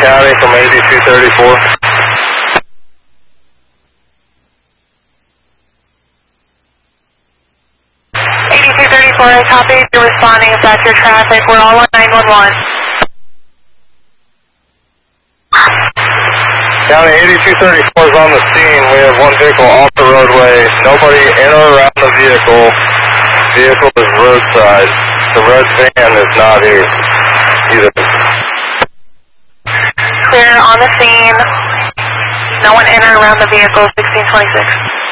County from 8234. 8234, copy. You're responding if that's your traffic. We're all on 911. County 8234 is on the scene. We have one vehicle off the roadway. Nobody in or around the vehicle. Vehicle is roadside. The red van is not here either. Clear on the scene. No one in or around the vehicle, 1626.